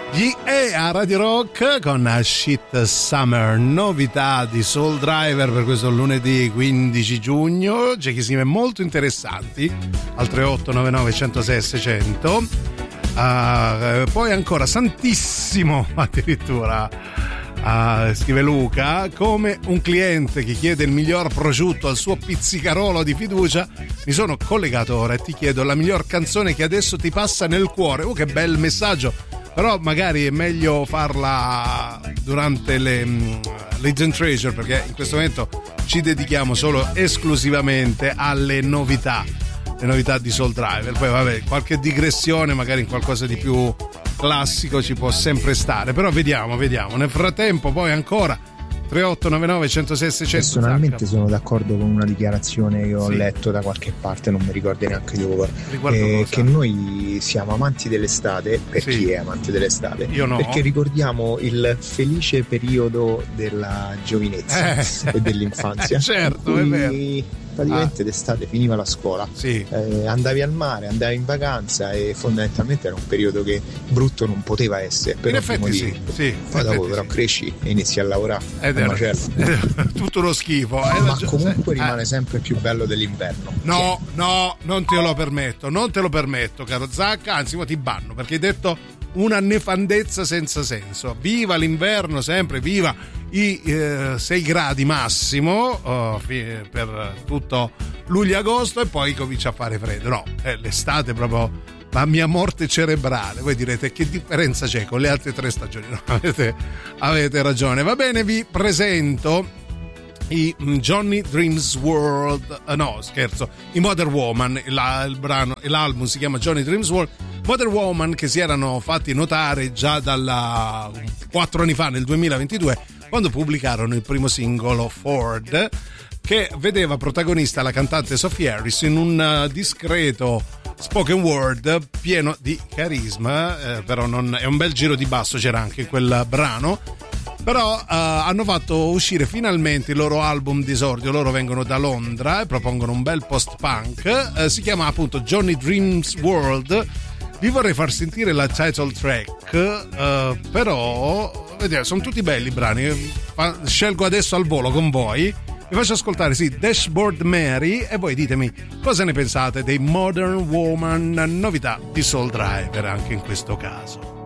A Radio Rock con Shit Summer, novità di Soul Driver per questo lunedì 15 giugno, giochissime molto interessanti al 3899 106 600. Poi ancora santissimo addirittura, scrive Luca, come un cliente che chiede il miglior prosciutto al suo pizzicarolo di fiducia, mi sono collegato ora e ti chiedo la miglior canzone che adesso ti passa nel cuore. Che bel messaggio, però magari è meglio farla durante le Legend Treasure, perché in questo momento ci dedichiamo solo esclusivamente alle novità, le novità di Soul Driver. Poi vabbè, qualche digressione magari in qualcosa di più classico ci può sempre stare, però vediamo. Nel frattempo poi ancora 3899 106 600. Personalmente sono d'accordo con una dichiarazione che ho letto da qualche parte, non mi ricordo neanche dove, che noi siamo amanti dell'estate, per chi è amante dell'estate. Io no, perché ricordiamo il felice periodo della giovinezza e dell'infanzia. Certo, è vero. Praticamente d'estate finiva la scuola, andavi al mare, andavi in vacanza e fondamentalmente era un periodo che brutto non poteva essere. Per in effetti poi dopo però cresci e inizi a lavorare, tutto uno schifo, ma comunque rimane sempre più bello dell'inverno. No, non te lo permetto, caro Zacca, anzi ti banno perché hai detto una nefandezza senza senso. Viva l'inverno sempre, viva i 6 gradi massimo per tutto luglio-agosto e poi comincia a fare freddo. No, l'estate proprio la mia morte cerebrale. Voi direte che differenza c'è con le altre 3 stagioni? No, avete ragione. Va bene, vi presento i Johnny Dreams World, no scherzo, i Modern Woman, l'album si chiama Johnny Dreams World. Modern Woman, che si erano fatti notare già 4 anni fa, nel 2022, quando pubblicarono il primo singolo Ford, che vedeva protagonista la cantante Sophie Harris in un discreto spoken word pieno di carisma, però è un bel giro di basso c'era anche in quel brano. Però hanno fatto uscire finalmente il loro album d'esordio. Loro vengono da Londra e propongono un bel post-punk, si chiama appunto Johnny Dreams World. Vi vorrei far sentire la title track, però vedete, sono tutti belli i brani. Scelgo adesso al volo con voi, vi faccio ascoltare Dashboard Mary e voi ditemi cosa ne pensate dei Modern Woman, novità di Soul Driver anche in questo caso.